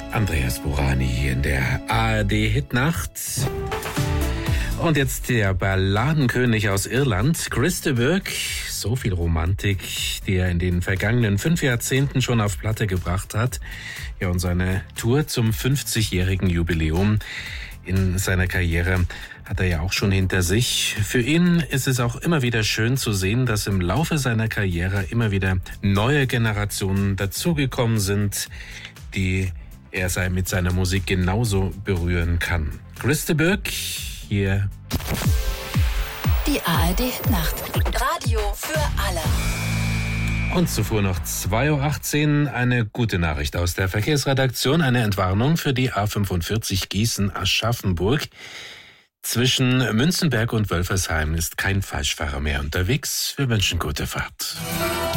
Andreas Burani in der ARD-Hitnacht. Und jetzt der Balladenkönig aus Irland, Chris de Burgh. So viel Romantik, die er in den vergangenen 5 Jahrzehnten schon auf Platte gebracht hat. Ja, und seine Tour zum 50-jährigen Jubiläum in seiner Karriere hat er ja auch schon hinter sich. Für ihn ist es auch immer wieder schön zu sehen, dass im Laufe seiner Karriere immer wieder neue Generationen dazugekommen sind, die er mit seiner Musik genauso berühren kann. Chris de Burgh, hier. Die ARD-Nacht. Radio für alle. Und zuvor noch 2.18 Uhr eine gute Nachricht aus der Verkehrsredaktion. Eine Entwarnung für die A45 Gießen-Aschaffenburg. Zwischen Münzenberg und Wölfersheim ist kein Falschfahrer mehr unterwegs. Wir wünschen gute Fahrt.